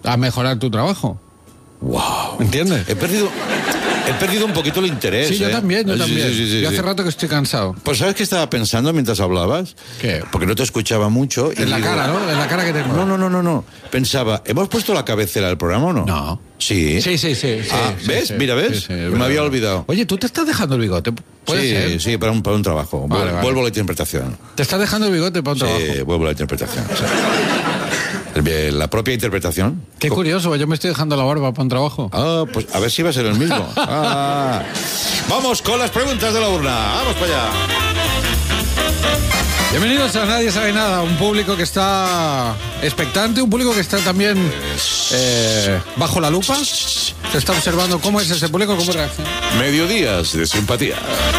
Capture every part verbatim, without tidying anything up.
a mejorar tu trabajo. Wow. ¿Entiendes? He perdido, he perdido un poquito el interés. Sí, yo ¿eh? también, yo sí, también. Sí, sí, sí, yo hace sí. rato que estoy cansado. Pues ¿sabes qué estaba pensando mientras hablabas? ¿Qué? Porque no te escuchaba mucho. Y En la digo, cara, ¿no? En la cara que tengo. No, no, no, no, no. Pensaba, ¿hemos puesto la cabecera del programa o no? No. Sí. Sí, sí, sí. sí Ah, sí, ¿ves? sí. Mira, ¿ves? Sí, sí, es Me verdad. había olvidado. Oye, ¿tú te estás dejando el bigote? ¿Puede Sí, ser? sí, para un, para un trabajo. Vale, Vuelvo, vale. vuelvo a la interpretación. ¿Te estás dejando el bigote para un trabajo? Sí, vuelvo a la interpretación. Sí. El- La propia interpretación. Qué curioso, yo me estoy dejando la barba para un trabajo. Ah, pues a ver si va a ser el mismo. Ah. Vamos con las preguntas de la urna. Vamos para allá. Bienvenidos a Nadie Sabe Nada, un público que está expectante, un público que está también eh, bajo la lupa. Se está observando cómo es ese público, cómo reacciona. Mediodías de simpatía.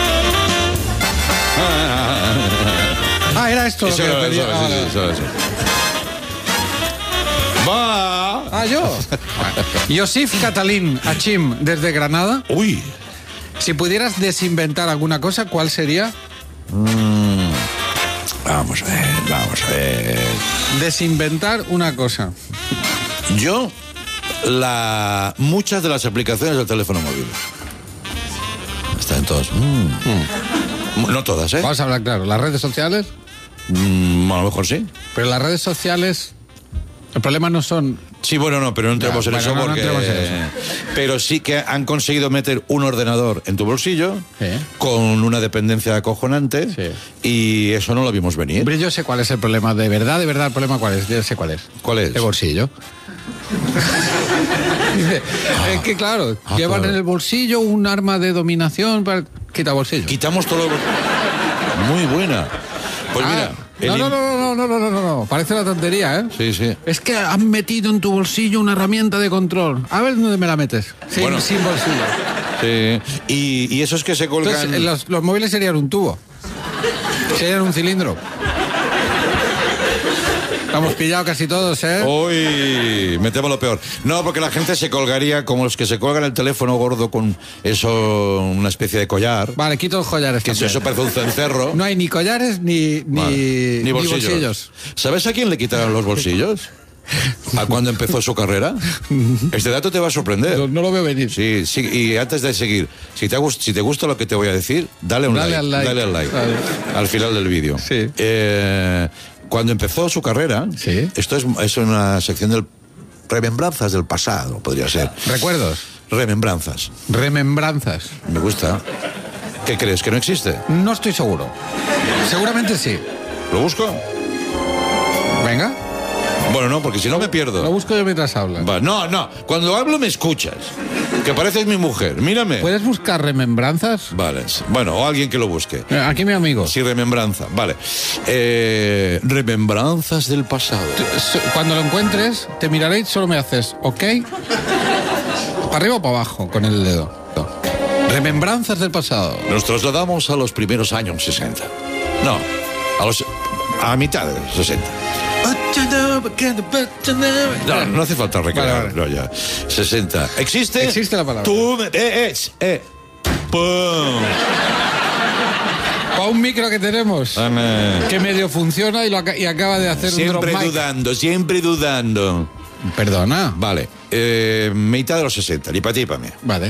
Ah, era esto lo Eso, que eso, pedía. eso, Ah, vale. eso, eso. Va. Ah, yo. Yosif Catalín Achim, desde Granada. Uy. Si pudieras desinventar alguna cosa, ¿cuál sería? Mm. Vamos a ver, vamos a ver. Desinventar una cosa. Yo, la muchas de las aplicaciones del teléfono móvil. Están todas. Mm. No todas, ¿eh? Vamos a hablar claro. Las redes sociales, Mm, a lo mejor sí. pero las redes sociales, el problema no son... Sí, bueno, no, pero no entremos Ya, en bueno, eso no, no porque... entremos en eso. Pero sí que han conseguido meter un ordenador en tu bolsillo Sí. con una dependencia acojonante Sí. y eso no lo vimos venir. Hombre, yo sé cuál es el problema, de verdad, de verdad, el problema cuál es, yo sé cuál es. ¿Cuál es? El bolsillo. Dice, es que claro, Ah, llevan claro. en el bolsillo un arma de dominación para... Quita bolsillo. Quitamos todo lo... Muy buena. Pues Ah, mira... el no, no, in- no, no, no, no, no, no, no, parece una tontería, ¿eh? Sí, sí. Es que han metido en tu bolsillo una herramienta de control. A ver dónde me la metes. Sin, Bueno. sin bolsillo. Sí. Y, y esos que se colgan... Entonces, los, los móviles serían un tubo. Serían un cilindro. Estamos pillados casi todos, ¿eh? Hoy metemos lo peor. No, porque la gente se colgaría como los que se colgan el teléfono gordo con eso, una especie de collar. Vale, quito los collares. Que eso, también. eso parece un cencerro. No hay ni collares ni, ni, Vale. ni Ni bolsillos. bolsillos. ¿Sabes a quién le quitaron los bolsillos? ¿A cuándo empezó su carrera? Este dato te va a sorprender. No, no lo veo venir. Sí, sí, y antes de seguir, si te, gust- si te gusta lo que te voy a decir, dale un Dale like, al like. Dale al like. Vale. Al final del vídeo. Sí. Eh, cuando empezó su carrera, Sí. esto es, es una sección del remembranzas del pasado, podría ser. Recuerdos. Remembranzas. Remembranzas. Me gusta. ¿Qué crees? ¿Que no existe? No estoy seguro. Seguramente sí. ¿Lo busco? Venga. Bueno, no, porque si no me pierdo. Lo busco yo mientras hablas. Va, no, no. Cuando hablo me escuchas. Que pareces mi mujer. Mírame. ¿Puedes buscar remembranzas? Vale. Bueno, o alguien que lo busque. Eh, Aquí mi amigo. Sí, remembranza. Vale. Eh, remembranzas del pasado. Cuando lo encuentres, te miraré y solo me haces, ¿ok? ¿Para arriba o para abajo con el dedo? Remembranzas del pasado. Nos trasladamos a los primeros años sesenta. No, a los a mitad de los sesenta. No, no hace falta recrear. Vale, vale. No, ya. sesenta. ¿Existe? Existe la palabra. Tú me... Eh, eh, eh. ¡Pum! Para un micro que tenemos, Amén. que medio funciona y, lo aca- y acaba de hacer un Siempre drop mic. dudando, siempre dudando. Perdona. Vale. Eh, mitad de los sesenta, ni para ti ni para mí. Vale.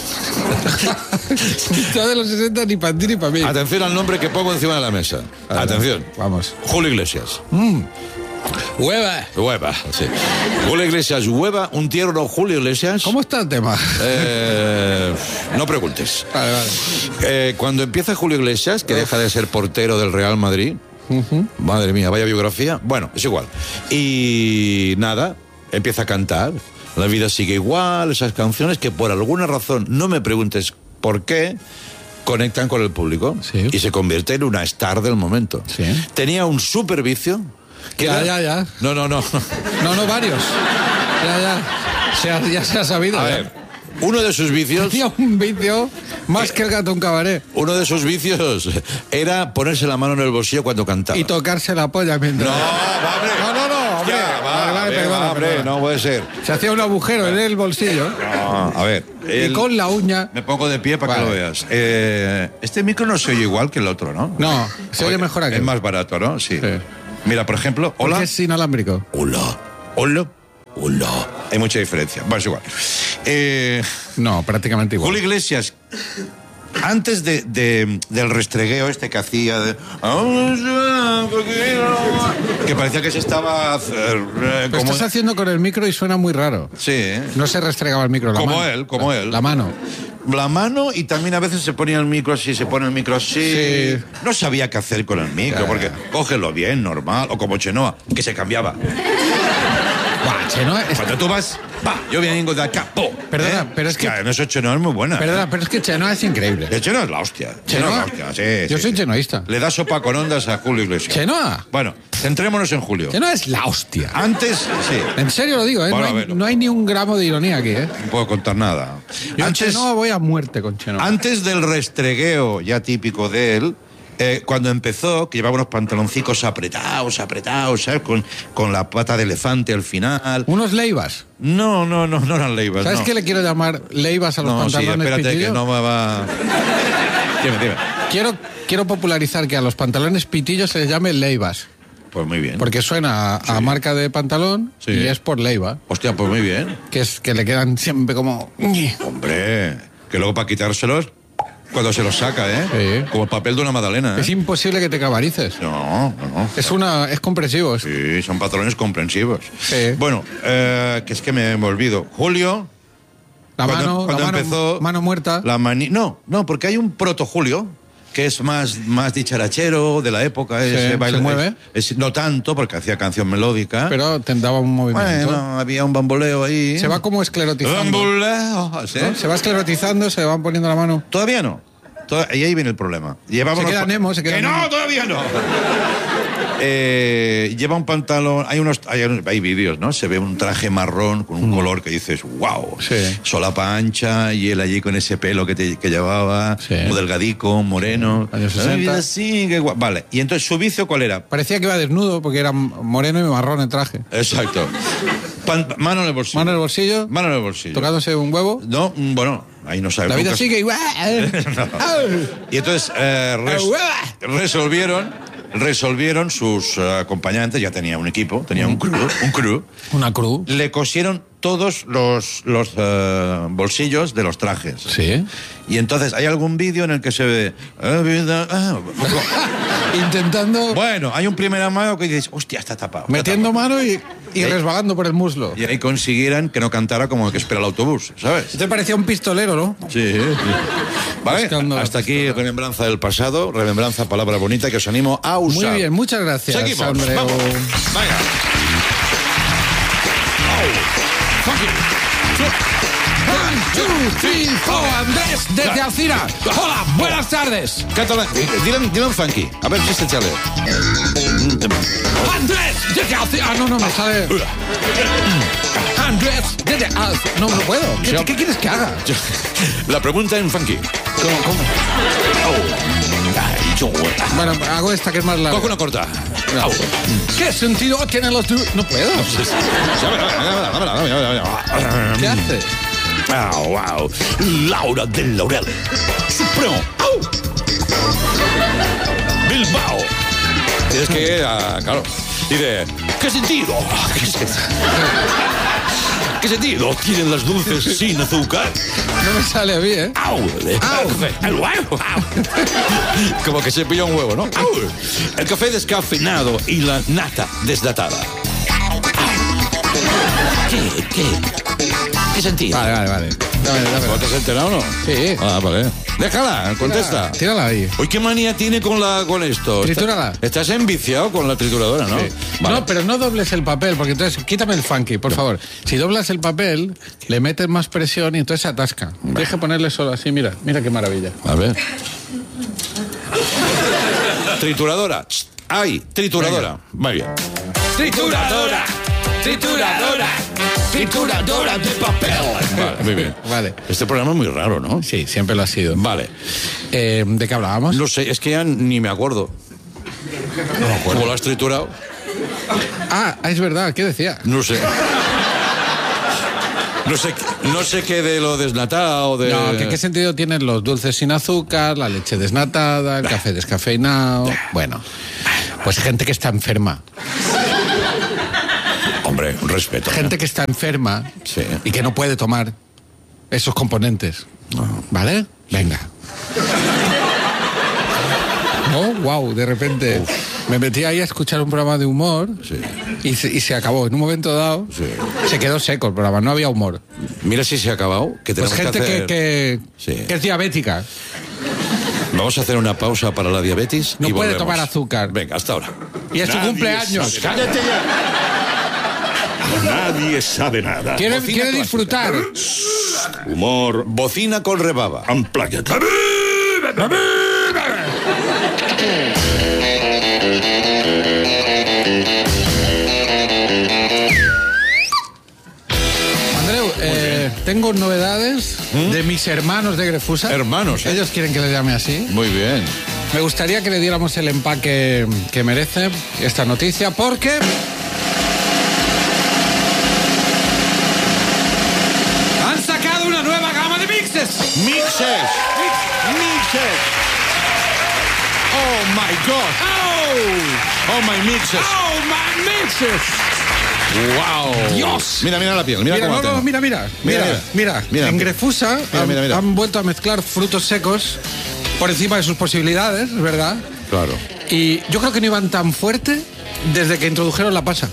Mitad de los sesenta ni para ti ni para mí. Atención al nombre que pongo encima de la mesa. Vale. Atención. Vamos. Julio Iglesias. Hueva. Hueva, sí. Julio Iglesias, Hueva, un tierno Julio Iglesias. ¿Cómo está el tema? Eh, no preguntes. Vale, vale. Eh, cuando empieza Julio Iglesias, que deja de ser portero del Real Madrid, madre mía, vaya biografía. Bueno, es igual. Y nada, empieza a cantar. La vida sigue igual, esas canciones que por alguna razón, no me preguntes por qué, conectan con el público. Sí. Y se convierte en una star del momento. Sí. Tenía un super vicio. que Ya, era- ya, ya. No, no, no. No, no, varios. Ya, ya. Se ha- ya se ha sabido. A ¿eh? ver, uno de sus vicios... Tenía un vicio más que el gato en cabaret. Uno de sus vicios era ponerse la mano en el bolsillo cuando cantaba. Y tocarse la polla mientras... No, va, hombre. No, no, no, hombre. Ya, va, Vale, vale, a ver, perdona, va, hombre, perdona. no puede ser. Se hacía un agujero en el bolsillo No, a ver. y el- con la uña... Me pongo de pie para Vale. que lo veas. Eh, este micro no se oye igual que el otro, ¿no? No, se oye Oye, mejor aquel. Es más barato, ¿no? Sí. Sí. Mira, por ejemplo, Porque hola. es inalámbrico. Hola. Hola. Hola. Hay mucha diferencia. Bueno, es igual. Eh, No, prácticamente igual. Julio Iglesias, antes de, de- del restregueo este que hacía, de, que parecía que se estaba... eh, Lo como, estás haciendo con el micro y suena muy raro. sí, ¿eh? No se restregaba el micro, la Como mano. él, como la, él. La mano. La mano, y también a veces se ponía el micro así, se pone el micro así. Sí. No sabía qué hacer con el micro, Ya. porque cógelo bien, normal, o como Chenoa, que se cambiaba. Buah, Chenoa es- Cuando tú vas, va, yo vengo de acá, po. Perdona, ¿eh? pero es que- En eso Chenoa es muy buena. Perdona, pero es que Chenoa es increíble. El Chenoa es la hostia. Chenoa es ¿Chenoa? la hostia, sí, Yo sí, soy sí. chenoísta. Le da sopa con ondas a Julio Iglesias. ¿Chenoa? Bueno, centrémonos en Julio. Chenoa es la hostia. Antes, sí, En serio lo digo, ¿eh? Bueno, no, a hay, ver. no hay ni un gramo de ironía aquí, ¿eh? no puedo contar nada. Yo Antes, Chenoa voy a muerte con Chenoa. antes del restregueo ya típico de él, eh, cuando empezó, que llevaba unos pantaloncicos apretados, apretados, ¿sabes? Con, con la pata de elefante al final. Unos leivas. No, no, no, no eran leivas. ¿Sabes no. qué le quiero llamar leivas a los No, sí, pantalones espérate pitillos? que no me va... Dime, dime. Quiero, quiero popularizar que a los pantalones pitillos se les llame leivas. Pues muy bien. Porque suena a, a marca de pantalón Sí. y es por leiva. Hostia, pues muy bien. Que es que le quedan siempre como... Hombre, que luego para quitárselos, cuando se los saca, ¿eh? Sí. Como el papel de una magdalena, ¿eh? Es imposible que te cabarices. No, no, no. Es una es compresivo. es- Sí, son pantalones comprensivos. Sí. Bueno, eh, que es que me, me olvido. Julio, La cuando, mano, cuando la mano, empezó... mano muerta. La mani... No, no, porque hay un proto Julio que es más, más dicharachero de la época. Sí, ese ¿se baile- mueve? es- es- no tanto, porque hacía canción melódica. Pero te daba un movimiento. bueno, había un bamboleo ahí. Se va como esclerotizando. Bamboleo, ¿sí? ¿no? Se va esclerotizando, se van poniendo la mano. Todavía no. Toda- y ahí viene el problema. Llevaba Se unos queda pa- Nemo, se queda ¡Que Nemo. no, todavía no! Eh, lleva un pantalón, hay unos, hay, hay vídeos, ¿no? Se ve un traje marrón con un color que dices, wow, Sí. solapa ancha, y él allí con ese pelo que, te- que llevaba, Sí. muy delgadico, moreno. Años sesenta. Ay, así, qué guau. Vale, y entonces su vicio, ¿cuál era? Parecía que iba desnudo porque era moreno y marrón el traje. Exacto. Pan- mano en el bolsillo. Mano en el bolsillo, Mano en el bolsillo. tocándose un huevo. No, mm, bueno, ahí no sabes. La vida nunca- sigue igual. Y entonces eh, res- resolvieron, resolvieron sus eh, acompañantes, ya tenía un equipo, tenía un crew, un crew, Una cruz. le cosieron todos los, los eh, bolsillos de los trajes. Sí. Y entonces hay algún vídeo en el que se ve... eh, vida- ah, Intentando, bueno, hay un primer amago que dices, hostia, está tapado. está metiendo mano y, y Y ahí- resbalando por el muslo. tapado. Y ahí consiguieran que no cantara como el que espera el autobús, ¿sabes? Te parecía un pistolero, ¿no? Sí, sí. Vale, Buscando la hasta aquí remembranza del pasado, remembranza, palabra bonita que os animo a Muy usar. bien, muchas gracias, Seguimos, Andreu. vamos. Venga. One, two, three, four, Andrés, desde Alcira. Hola, buenas tardes. Catalán, dile, dile un funky, a ver si se chale. Andrés, desde Alcira. Ah, no, no, me sale. Andrés, desde Alcira. No, no puedo. ¿Qué, Sí. qué quieres que haga? La pregunta en funky. ¿Cómo, cómo? Bueno, hago esta que es más larga. Coge una corta. ¿Qué sentido tienen los... du- No puedo. ¿Qué haces? Wow, wow. Laura del Laurel. Supremo. Au. Bilbao. Tienes que, ah, claro. Dice, ¿qué sentido? ¿Qué sentido? ¿Qué sentido tienen las dulces sin azúcar? No me sale a mí, ¿eh? ¡Au! Au. El café. El huevo. Au. Como que se pilla un huevo, ¿no? ¡Au! El café descafeinado y la nata desnatada. ¿Qué? ¿Qué? ¿Qué sentido? Vale, vale, vale. Dame, dame. ¿No te has enterado o no? Sí. Ah, vale. Déjala, contesta. Tírala ahí. Hoy qué manía tiene con la con esto. Tritúrala. Está- Estás enviciado con la trituradora, ¿no? Sí. Vale. No, pero no dobles el papel, porque entonces quítame el funky, por favor. Si doblas el papel, le metes más presión y entonces se atasca. Deja ponerle solo así, mira, mira qué maravilla. A ver. Trituradora. ¡Ay! Trituradora. Muy bien. Trituradora, trituradora, trituradora de papel. Vale, muy bien. Vale. Este programa es muy raro, ¿no? Sí, siempre lo ha sido. Vale. Eh, ¿De qué hablábamos? No sé, es que ya ni me acuerdo. No me acuerdo. ¿Cómo lo has triturado? Ah, es verdad, ¿qué decía? No sé. No sé, no sé qué de lo desnatado, de... No, que qué sentido tienen los dulces sin azúcar, la leche desnatada, el café descafeinado. Bueno, pues gente que está enferma. Hombre, un respeto. Gente que está enferma Sí. y que no puede tomar esos componentes. ¿Vale? Venga. No, wow, de repente Uf. me metí ahí a escuchar un programa de humor sí. y, se, y se acabó. En un momento dado sí. se quedó seco el programa, no había humor. Mira si se ha acabado. Que pues gente que, hacer... que, que, sí. que es diabética. Vamos a hacer una pausa para la diabetes. No y puede volvemos. tomar azúcar. Venga, hasta ahora. Y es su cumpleaños. ¡Cállate ya! Nadie sabe nada. Quiere, quiere disfrutar. Humor. Bocina con rebaba. Ampláyate. Andreu, eh, tengo novedades ¿Mm? de mis hermanos de Grefusa. Hermanos, ¿eh? Ellos quieren que les llame así. Muy bien. Me gustaría que le diéramos el empaque que merece esta noticia, porque han sacado una nueva gama de mixes. Mixes. Mixes. Oh my God. Oh, oh my mixes. Oh my mixes. Wow. Dios. Mira, mira la piel. Mira, mira, cómo no, no, mira, mira, mira, mira, mira. mira. En Grefusa mira, mira, mira. Han, han vuelto a mezclar frutos secos por encima de sus posibilidades, ¿verdad? Claro. Y yo creo que no iban tan fuerte desde que introdujeron la pasa.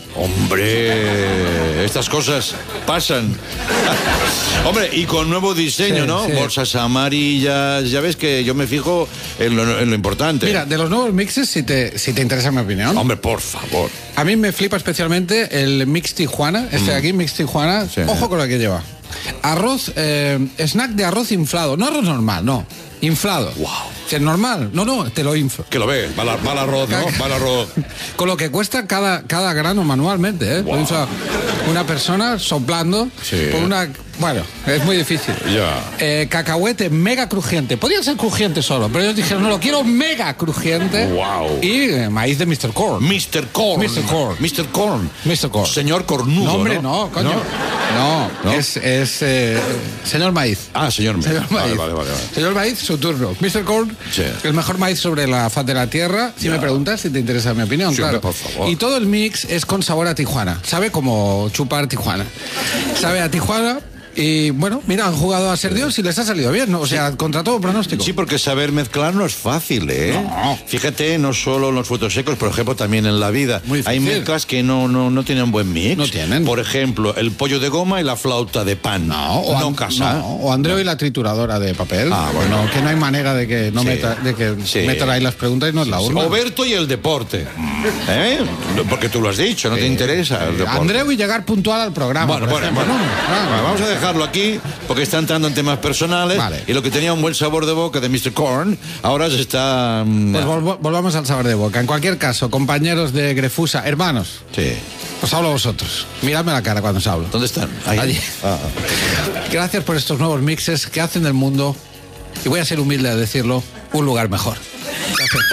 Hombre, estas cosas pasan. Hombre, y con nuevo diseño, sí, ¿no? Sí. Bolsas amarillas, ya ves que yo me fijo en lo, en lo importante. Mira, de los nuevos mixes, si te, si te interesa mi opinión. Hombre, por favor. A mí me flipa especialmente el Mix Tijuana, este de aquí, Mix Tijuana. Sí. Ojo con lo que lleva. Arroz, eh, snack de arroz inflado. No arroz normal, no. Inflado. Wow. ¿Es normal? No, no, te lo inflo. Que lo ve, va al va arroz, ¿no? Va al arroz. Con lo que cuesta cada, cada grano manualmente, ¿eh? Wow. Lo infla una persona soplando Sí. por una... Bueno, es muy difícil. Ya. Eh, cacahuete mega crujiente. Podría ser crujiente solo, pero ellos dijeron, no, lo quiero mega crujiente. Wow. Y eh, maíz de mister Corn. mister Corn. mister Corn. mister Corn. mister Corn. Señor Cornudo, No, hombre, ¿no? no, coño. No, ¿No? es, es eh, señor Maíz. Ah, señor Maíz. Señor Maíz. Vale, vale, vale, vale. Señor Maíz, su turno. mister Corn, Sí. el mejor maíz sobre la faz de la tierra. Si Ya. me preguntas, si te interesa mi opinión, Sí, claro. hombre, por favor. Y todo el mix es con sabor a Tijuana. Sabe como chupar Tijuana. Sabe a Tijuana. Y bueno, mira, han jugado a ser Dios y les ha salido bien, ¿no? O sea, contra todo pronóstico. Sí, porque saber mezclar no es fácil, ¿eh? No. Fíjate, no solo en los frutos secos, por ejemplo, también en la vida. Muy Hay difícil. mezclas que no, no, no tienen buen mix. No tienen. Por ejemplo, el pollo de goma y la flauta de pan. No, o, no an- casa. no, o Andreu y la trituradora de papel. Ah, bueno. Bueno, que no hay manera de que no Sí. meta, de que Sí. metan ahí las preguntas y no es la urna. Oberto y el deporte. ¿Eh? Porque tú lo has dicho, no te interesa el deporte. Andreu y llegar puntual al programa. Bueno, por bueno, ejemplo, bueno. ¿no? Ah, Bueno, vamos a dejarlo aquí porque está entrando en temas personales. Vale. Y lo que tenía un buen sabor de boca de mister Corn ahora se está... mm, Pues volvo- volvamos al sabor de boca. En cualquier caso, compañeros de Grefusa, hermanos, Sí. os hablo a vosotros. Miradme la cara cuando os hablo. ¿Dónde están? Ahí. Allí. Ah. Gracias por estos nuevos mixes que hacen del mundo, y voy a ser humilde a decirlo, un lugar mejor. Gracias.